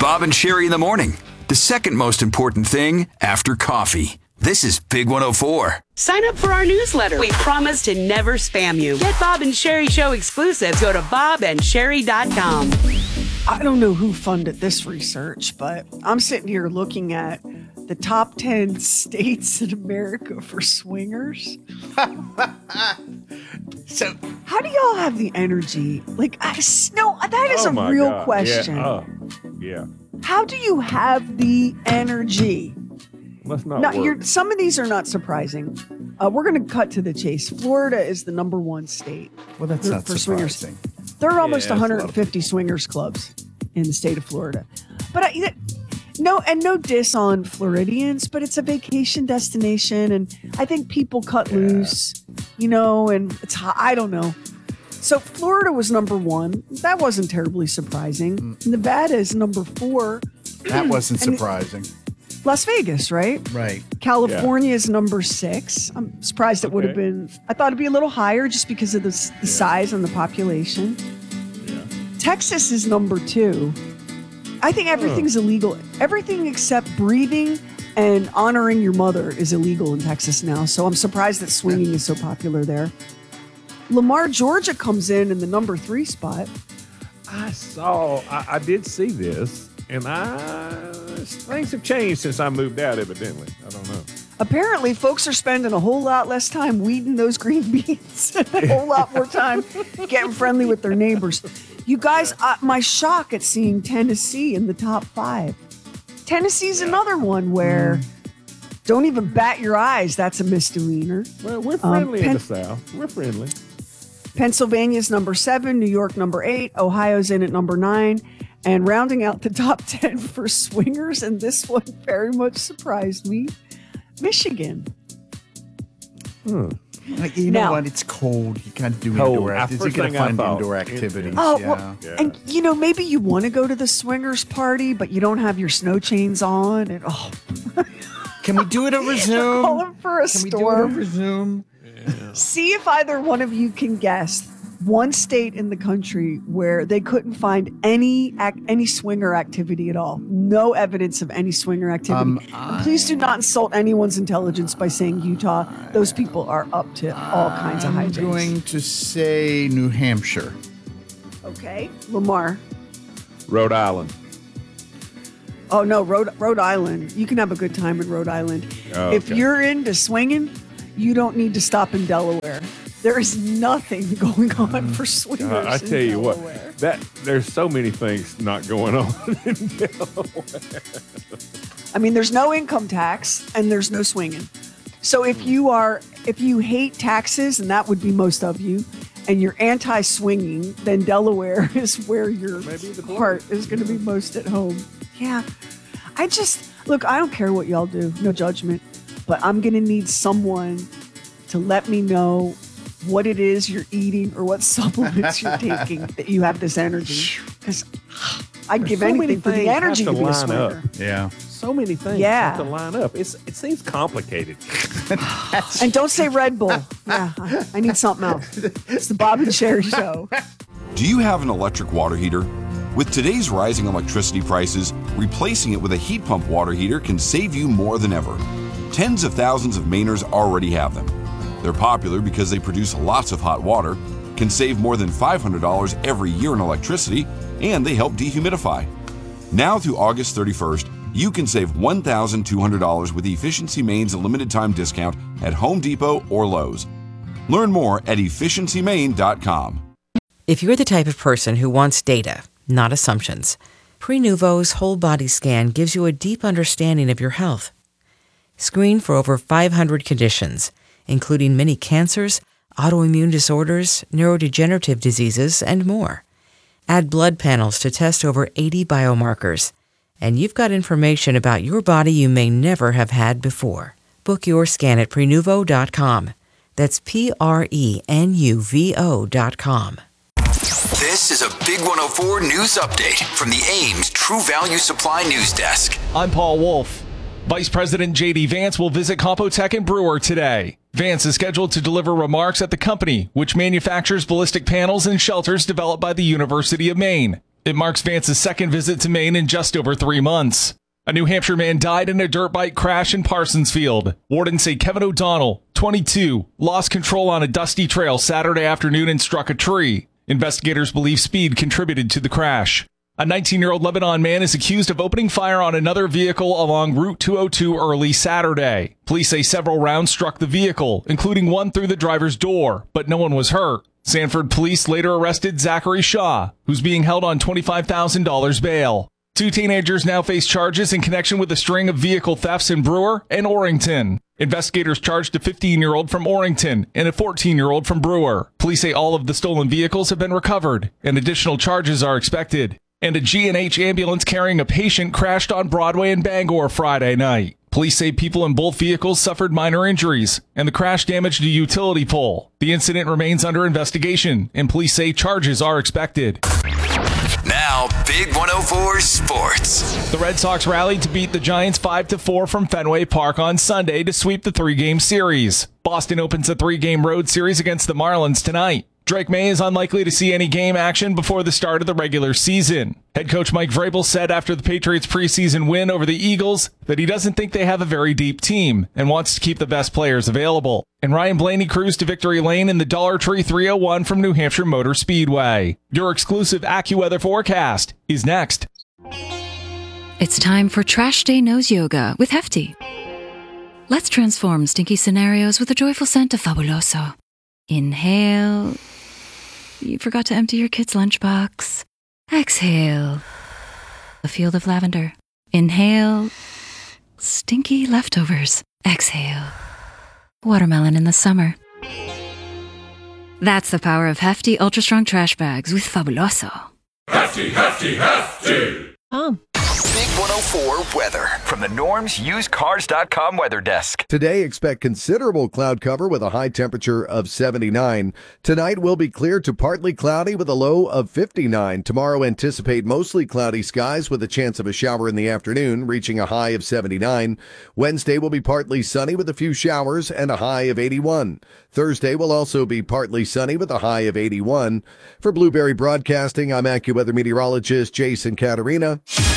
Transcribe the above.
Bob and Sherry in the morning. The second most important thing after coffee. This is Big 104. Sign up for our newsletter. We promise to never spam you. Get Bob and Sherry Show exclusives. Go to bobandsherry.com. I don't know who funded this research, but I'm sitting here looking at the top 10 states in America for swingers. So, how do y'all have the energy? That is a real question. Yeah. How do you have the energy? Must not Now, work. some of these are not surprising. We're going to cut to the chase. Florida is the number one state. well, that's not for surprising. swingers. There are almost Yeah, that's a lot of 150 swingers clubs in the state of Florida. But no diss on Floridians, but it's a vacation destination, and I think people cut loose, and it's hot. I don't know. So Florida was number one. That wasn't terribly surprising. Nevada is number 4. That wasn't surprising. Las Vegas, right? Right. California is number 6. I'm surprised it would have been. I thought it'd be a little higher just because of the size and the population. Yeah. Texas is number 2. I think everything's illegal. Everything except breathing and honoring your mother is illegal in Texas now. So I'm surprised that swinging is so popular there. Lamar, Georgia comes in the number 3 spot. I did see this, and things have changed since I moved out, evidently. I don't know. Apparently, folks are spending a whole lot less time weeding those green beans, a whole lot more time getting friendly with their neighbors. You guys, my shock at seeing Tennessee in the top 5. Tennessee's another one where don't even bat your eyes. That's a misdemeanor. Well, we're friendly in the South. We're friendly. Pennsylvania's number 7, New York number 8, Ohio's in at number 9, and rounding out the top 10 for swingers, and this one very much surprised me, Michigan. You Now- know what? It's cold. You can't do Cold. indoor activities. First You're going thing to I find thought. indoor activities. Oh, yeah. well, and maybe you want to go to the swingers party, but you don't have your snow chains on, and Can we do it over Zoom? calling for a Can we do it storm. over Zoom? See if either one of you can guess one state in the country where they couldn't find any swinger activity at all. No evidence of any swinger activity. And please do not insult anyone's intelligence by saying Utah. Those people are up to all kinds of I'm hijinks. going to say New Hampshire. Okay, Lamar. Rhode Island. Oh no, Rhode Island. You can have a good time in Rhode Island. Oh, If okay. you're into swinging, you don't need to stop in Delaware. There is nothing going on for swingers. I in tell you what, Delaware. there's so many things not going on in Delaware. I mean, there's no income tax and there's no swinging. So if you hate taxes, and that would be most of you, and you're anti-swinging, then Delaware is where your heart is going to be most at home. Yeah. I don't care what y'all do, no judgment, but I'm going to need someone to let me know what it is you're eating or what supplements you're taking that you have this energy. Because I'd give so many anything for the things have energy to to be a line swinger. up. Yeah. So many things Yeah. have to line up. It seems complicated. And don't say Red Bull. Yeah, I need something else. It's the Bob and Sherry Show. Do you have an electric water heater? With today's rising electricity prices, replacing it with a heat pump water heater can save you more than ever. Tens of thousands of Mainers already have them. They're popular because they produce lots of hot water, can save more than $500 every year in electricity, and they help dehumidify. Now through August 31st, you can save $1,200 with Efficiency Maine's limited time discount at Home Depot or Lowe's. Learn more at efficiencymaine.com. If you're the type of person who wants data, not assumptions, Prenuvo's whole body scan gives you a deep understanding of your health. Screen for over 500 conditions, including many cancers, autoimmune disorders, neurodegenerative diseases, and more. Add blood panels to test over 80 biomarkers, and you've got information about your body you may never have had before. Book your scan at Prenuvo.com. That's Prenuvo.com. This is a Big 104 news update from the Ames True Value Supply News Desk. I'm Paul Wolf. Vice President J.D. Vance will visit Compotech and Brewer today. Vance is scheduled to deliver remarks at the company, which manufactures ballistic panels and shelters developed by the University of Maine. It marks Vance's second visit to Maine in just over 3 months. A New Hampshire man died in a dirt bike crash in Parsonsfield. Wardens say Kevin O'Donnell, 22, lost control on a dusty trail Saturday afternoon and struck a tree. Investigators believe speed contributed to the crash. A 19-year-old Lebanon man is accused of opening fire on another vehicle along Route 202 early Saturday. Police say several rounds struck the vehicle, including one through the driver's door, but no one was hurt. Sanford police later arrested Zachary Shaw, who's being held on $25,000 bail. 2 teenagers now face charges in connection with a string of vehicle thefts in Brewer and Orrington. Investigators charged a 15-year-old from Orrington and a 14-year-old from Brewer. Police say all of the stolen vehicles have been recovered, and additional charges are expected. And a G&H ambulance carrying a patient crashed on Broadway in Bangor Friday night. Police say people in both vehicles suffered minor injuries, and the crash damaged a utility pole. The incident remains under investigation, and police say charges are expected. Now, Big 104 Sports. The Red Sox rallied to beat the Giants 5-4 from Fenway Park on Sunday to sweep the 3-game series. Boston opens a 3-game road series against the Marlins tonight. Drake May is unlikely to see any game action before the start of the regular season. Head coach Mike Vrabel said after the Patriots' preseason win over the Eagles that he doesn't think they have a very deep team and wants to keep the best players available. And Ryan Blaney cruised to victory lane in the Dollar Tree 301 from New Hampshire Motor Speedway. Your exclusive AccuWeather forecast is next. It's time for Trash Day Nose Yoga with Hefty. Let's transform stinky scenarios with a joyful scent of Fabuloso. Inhale. You forgot to empty your kid's lunchbox. Exhale. A field of lavender. Inhale. Stinky leftovers. Exhale. Watermelon in the summer. That's the power of Hefty Ultra Strong Trash Bags with Fabuloso. Hefty, hefty, hefty! Big 104 weather from the Norm's UsedCars.com weather desk. Today, expect considerable cloud cover with a high temperature of 79. Tonight will be clear to partly cloudy with a low of 59. Tomorrow, anticipate mostly cloudy skies with a chance of a shower in the afternoon, reaching a high of 79. Wednesday will be partly sunny with a few showers and a high of 81. Thursday will also be partly sunny with a high of 81. For Blueberry Broadcasting, I'm AccuWeather meteorologist Jason Caterina.